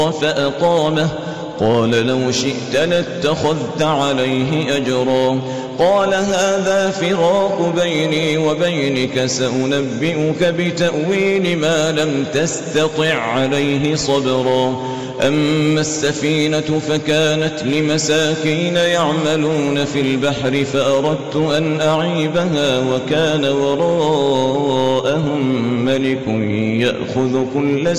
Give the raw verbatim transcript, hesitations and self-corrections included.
فأقامه قال لو شئت لاتخذت عليه أجرا قال هذا فراق بيني وبينك سأنبئك بتأويل ما لم تستطع عليه صبرا أما السفينة فكانت لمساكين يعملون في البحر فأردت أن أعيبها وكان وراءهم ملك يأخذ كل